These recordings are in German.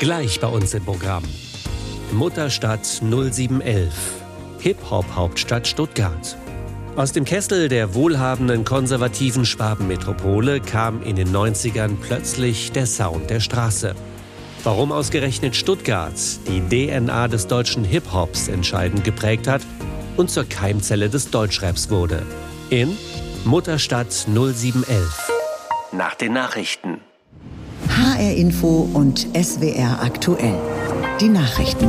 Gleich bei uns im Programm. Mutterstadt 0711. Hip-Hop-Hauptstadt Stuttgart. Aus dem Kessel der wohlhabenden konservativen Schwabenmetropole kam in den 90ern plötzlich der Sound der Straße. Warum ausgerechnet Stuttgart die DNA des deutschen Hip-Hops entscheidend geprägt hat und zur Keimzelle des Deutschraps wurde. In Mutterstadt 0711. Nach den Nachrichten. HR Info und SWR aktuell. Die Nachrichten.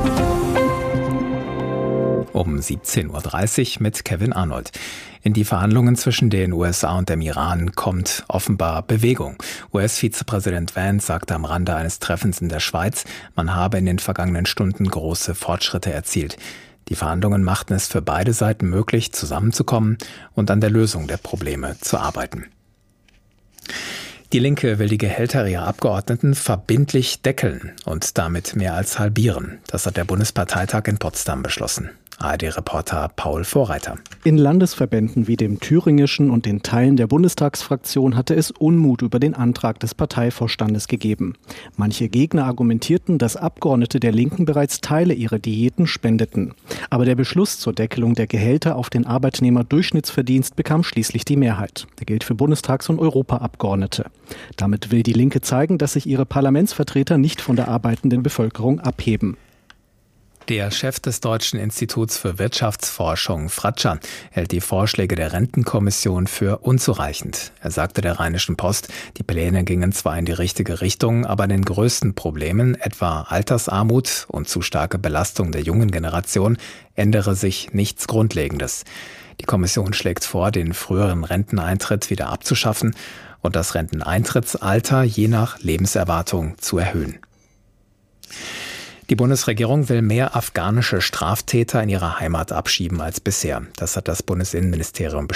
Um 17.30 Uhr mit Kevin Arnold. In die Verhandlungen zwischen den USA und dem Iran kommt offenbar Bewegung. US-Vizepräsident Vance sagte am Rande eines Treffens in der Schweiz, man habe in den vergangenen Stunden große Fortschritte erzielt. Die Verhandlungen machten es für beide Seiten möglich, zusammenzukommen und an der Lösung der Probleme zu arbeiten. Die Linke will die Gehälter ihrer Abgeordneten verbindlich deckeln und damit mehr als halbieren. Das hat der Bundesparteitag in Potsdam beschlossen. ARD-Reporter Paul Vorreiter. In Landesverbänden wie dem thüringischen und den Teilen der Bundestagsfraktion hatte es Unmut über den Antrag des Parteivorstandes gegeben. Manche Gegner argumentierten, dass Abgeordnete der Linken bereits Teile ihrer Diäten spendeten. Aber der Beschluss zur Deckelung der Gehälter auf den Arbeitnehmerdurchschnittsverdienst bekam schließlich die Mehrheit. Der gilt für Bundestags- und Europaabgeordnete. Damit will die Linke zeigen, dass sich ihre Parlamentsvertreter nicht von der arbeitenden Bevölkerung abheben. Der Chef des Deutschen Instituts für Wirtschaftsforschung, Fratscher, hält die Vorschläge der Rentenkommission für unzureichend. Er sagte der Rheinischen Post, die Pläne gingen zwar in die richtige Richtung, aber an den größten Problemen, etwa Altersarmut und zu starke Belastung der jungen Generation, ändere sich nichts Grundlegendes. Die Kommission schlägt vor, den früheren Renteneintritt wieder abzuschaffen und das Renteneintrittsalter je nach Lebenserwartung zu erhöhen. Die Bundesregierung will mehr afghanische Straftäter in ihre Heimat abschieben als bisher. Das hat das Bundesinnenministerium bestätigt.